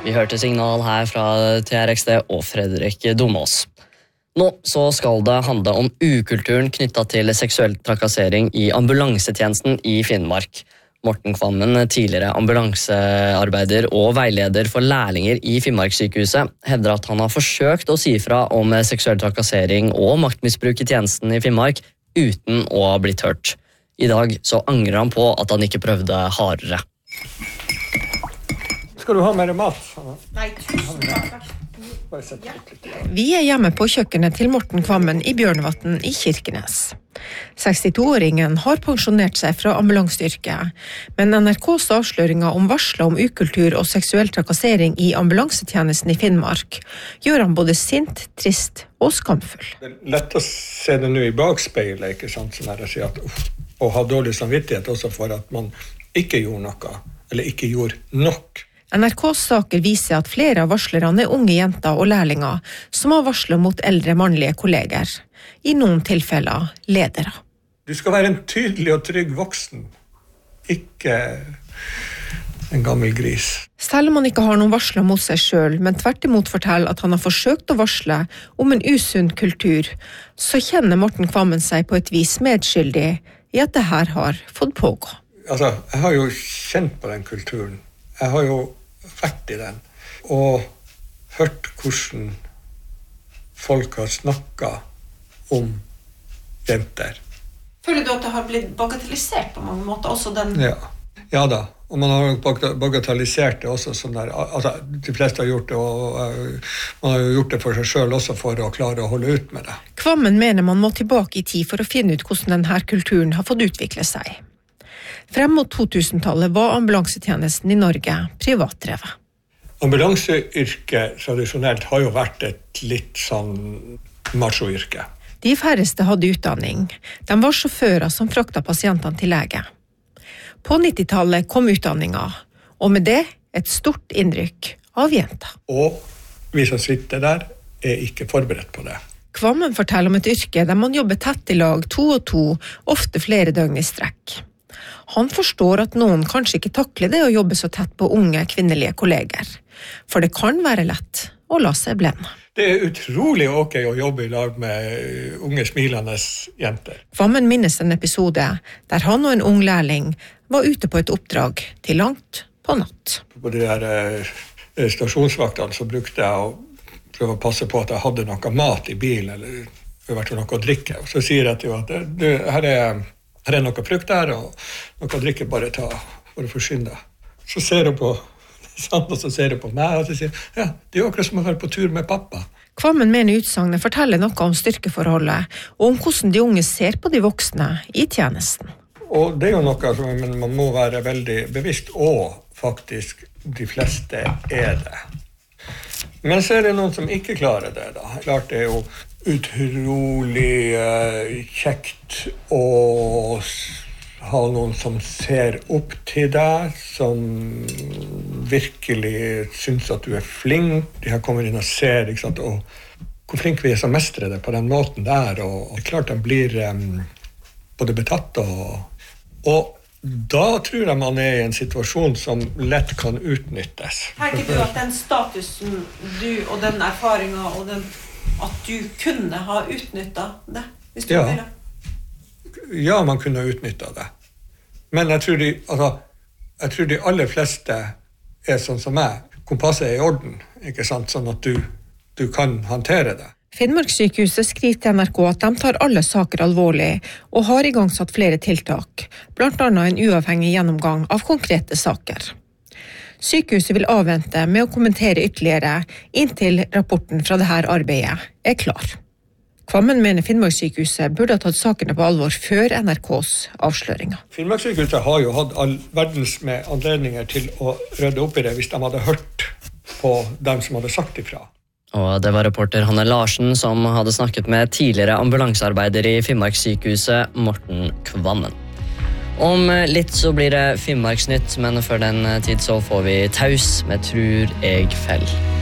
Vi hørte signal her fra TRXD og Fredrik Domås. Nå så skal det handle om ukulturen knyttet til seksuell trakassering i ambulansetjenesten i Finnmark. Morten Kvammen, tidligere ambulansearbeider og veileder for lærlinger i Finnmarkssykehuset, hevder at han har forsøkt å si fra om seksuell trakassering og maktmisbruk i tjenesten i Finnmark uten å ha blitt hørt. I dag så angrer han på at han ikke prøvde hardere. Skal du ha mer mat? Nei, tusen takk. Vi hjemme på kjøkkenet til Morten Kvammen i Bjørnevatn i Kirkenes. 62-åringen har pensjonert seg fra ambulanseyrket, men NRKs avsløringer om varsler om ukultur og seksuell trakassering i ambulansetjenesten i Finnmark gjør han både sint, trist og skamfull. Det er lett å se det nå i bakspeilet, ikke sant, som jeg sier at og ha dårlig samvittighet også for at man ikke gjorde noe, eller ikke gjorde nok. NRKs saker viser at flere av varslerne er unge jenter og lærlinger som har varslet mot eldre mannlige kolleger. I noen tilfeller ledere. Du skal være en tydelig og trygg voksen, ikke en gammel gris. Selv om han ikke har noen varsler mot seg selv, men tvert imot forteller at han har forsøkt å varsle om en usunn kultur, så kjenner Morten Kvammen seg på et vis medskyldig i at det her har fått pågå. Altså, jeg har jo kjent på den kulturen. Jeg har jo vært i den, og hørt hvordan folk har snakket om jenter. Føler du at det har blitt bagatellisert på mange måter, også den? Ja da, og man har bagatellisert det også sånn der, altså de fleste har gjort det, og man har jo gjort det for seg selv også for å klare å holde ut med det. Kvammen mener man må tilbake i tid for å finne ut hvordan denne kulturen har fått utvikle seg. Frem mot 2000-tallet var ambulansetjenesten i Norge privatdrevet. Ambulanseyrket tradisjonelt har jo vært et litt sånn macho-yrke. De færreste hadde utdanning. De var sjåfører som frakta pasientene til lege. På 90-tallet kom utdanninga, og med det et stort innrykk av jenter. Og vi som sitter der er ikke forberedt på det. Kvammen forteller om et yrke der man jobber tett i lag 2 og 2, ofte flere døgn i strekk. Han forstår at noen kanskje ikke takler det å jobbe så tett på unge kvinnelige kolleger, for det kan være lett å la seg blende. Det er utrolig ok å jobbe i lag med unge smilende jenter. Kvammen minnes en episode der han og en ung lærling var ute på et oppdrag til langt på natt. På de der stasjonsvaktene så brukte jeg å prøve å passe på at jeg hadde noe mat i bilen, eller i hvert fall noe å drikke. Og så sier jeg til henne at her er noe frukt her, og noe å drikke, bare ta for å forsyne deg. Så ser hun på og så ser hun på meg, og så sier ja, det er jo akkurat som å være på tur med pappa. Kvammen mener utsagnet forteller noe om styrkeforholdet, og om hvordan de unge ser på de voksne i tjenesten. Og det er jo noe som man må være veldig bevisst, og faktisk de fleste er det. Men så er det noen som ikke klarer det da. Klart det er jo utrolig kjekt å ha noen som ser opp til deg, som virkelig synes at du er flink. De her kommer inn og ser, ikke sant, og hvor flink vi er som mestre det på den måten der, og det er klart de blir både betatt og da tror jeg man er i en situasjon som lett kan utnyttes. Tenker du at den statusen du og den erfaringen og den, at du kunne ha utnyttet det, hvis du ville? Ja, man kunne ha utnyttet det. Men jeg tror de aller fleste er sånn som meg. Kompasset er i orden, ikke sant? Sånn at du kan håndtere det. Finnmarkssykehuset skriver til NRK at de tar alle saker alvorlig og har igangsatt flere tiltak, blant annet en uavhengig gjennomgang av konkrete saker. Sykehuset vil avvente med å kommentere ytterligere inntil rapporten fra dette arbeidet er klar. Kvammen mener Finnmarkssykehuset burde ha tatt sakene på alvor før NRKs avsløringer. Finnmarkssykehuset har jo hatt all verdens med anledninger til å rydde opp i det hvis de hadde hørt på dem som hadde sagt ifra. Og det var reporter Hanne Larsen som hadde snakket med tidligere ambulansearbeider i Finnmarkssykehuset, Morten Kvammen. Om litt så blir det Finnmarksnytt, men før den tid så får vi Taus med Tror jeg fell.